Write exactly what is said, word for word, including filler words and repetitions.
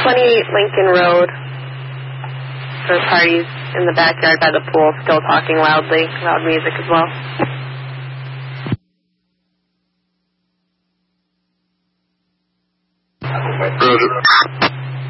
twenty-eight Lincoln Road. For parties in the backyard by the pool, still talking loudly, loud music as well. Roger.